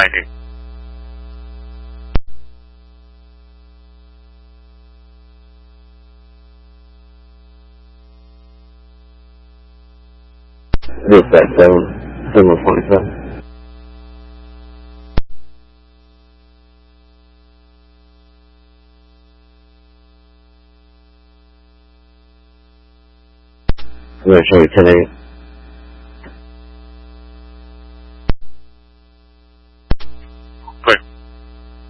Friday. This back 7:45. I'm going to show you 10 8.